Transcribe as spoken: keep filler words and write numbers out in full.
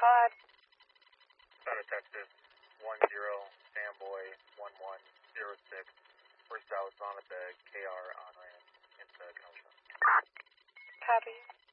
pod. Santa Texas, one zero, Fanboy, one one zero six. We're south on at the K R on ramp into Kenosha. Copy.